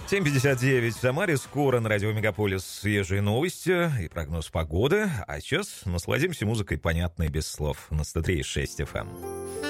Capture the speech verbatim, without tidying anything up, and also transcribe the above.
семь пятьдесят девять в Самаре. Скоро на радио Мегаполис свежие новости и прогноз погоды. А сейчас насладимся музыкой, понятной без слов, на сто три и шесть эф эм.